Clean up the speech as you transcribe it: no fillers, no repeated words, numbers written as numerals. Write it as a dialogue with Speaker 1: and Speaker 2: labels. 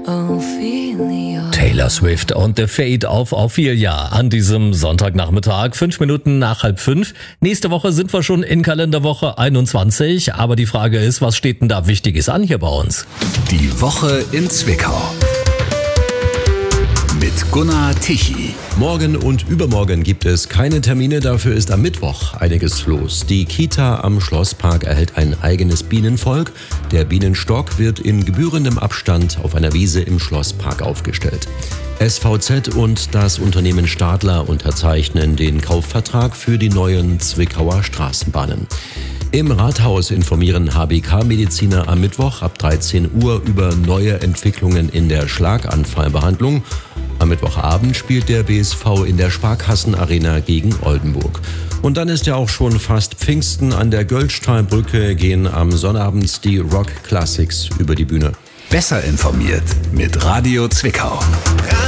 Speaker 1: Ophelia.
Speaker 2: Taylor Swift und The Fate of Ophelia an diesem Sonntagnachmittag, 5 Minuten nach 4:30. Nächste Woche sind wir schon in Kalenderwoche 21, aber die Frage ist, was steht denn da Wichtiges an hier bei uns?
Speaker 3: Die Woche in Zwickau. Mit Gunnar Tichy.
Speaker 4: Morgen und übermorgen gibt es keine Termine, dafür ist am Mittwoch einiges los. Die Kita am Schlosspark erhält ein eigenes Bienenvolk. Der Bienenstock wird in gebührendem Abstand auf einer Wiese im Schlosspark aufgestellt. SVZ und das Unternehmen Stadler unterzeichnen den Kaufvertrag für die neuen Zwickauer Straßenbahnen. Im Rathaus informieren HBK-Mediziner am Mittwoch ab 13 Uhr über neue Entwicklungen in der Schlaganfallbehandlung. Am Mittwochabend spielt der BSV in der Sparkassenarena gegen Oldenburg. Und dann ist ja auch schon fast Pfingsten. An der Göllstahlbrücke gehen am Sonnabend die Rock Classics über die Bühne.
Speaker 3: Besser informiert mit Radio Zwickau.